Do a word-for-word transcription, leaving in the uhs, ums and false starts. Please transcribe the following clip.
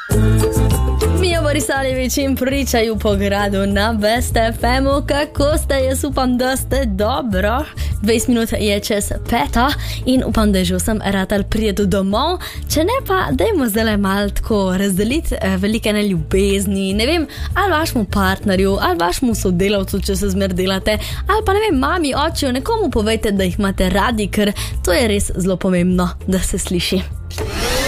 Mija Borisaljević in pričaju po gradu na Best ef emu. Kako ste? Jaz upam, da ste dobro. dvajset minut je čez peta in upam, da je že vsem ratal prijedu domov. Če ne pa, dajmo zdaj malo tako razdeliti eh, velike neljubezni, ne vem, ali vašmu partnerju, ali vašmu sodelavcu, če se zmer delate, ali pa ne vem, mami, očiju, nekomu povejte, da jih imate radi, ker to je res zelo pomembno, da se sliši.